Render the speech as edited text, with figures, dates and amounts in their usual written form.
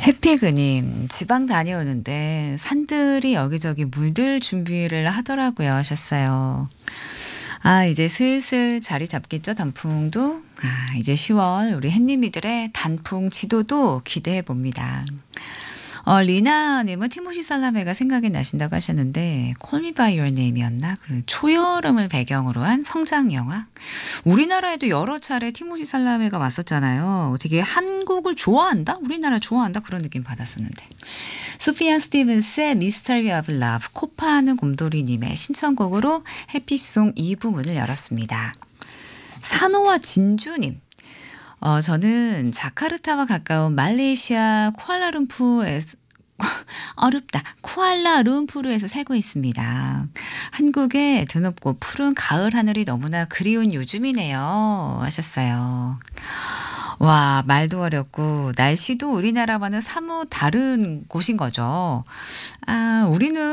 해피그님, 지방 다녀오는데 산들이 여기저기 물들 준비를 하더라고요 하셨어요. 아, 이제 슬슬 자리 잡겠죠, 단풍도? 아, 이제 10월 우리 햇님이들의 단풍 지도도 기대해 봅니다. 리나님은 티모시 살라메가 생각이 나신다고 하셨는데, Call Me by Your Name이었나? 그 초여름을 배경으로 한 성장 영화? 우리나라에도 여러 차례 티모시 살라메가 왔었잖아요. 되게 한국을 좋아한다? 우리나라 좋아한다? 그런 느낌 받았었는데. 소피아 스티븐스의 Mystery of Love, 코파하는 곰돌이님의 신청곡으로 해피송 2부문을 열었습니다. 산호와 진주님. 저는 자카르타와 가까운 말레이시아 쿠알라룸푸르에서 어렵다. 쿠알라룸푸르에서 살고 있습니다. 한국의 드높고 푸른 가을 하늘이 너무나 그리운 요즘이네요. 하셨어요. 와, 말도 어렵고 날씨도 우리나라와는 사뭇 다른 곳인 거죠. 아, 우리는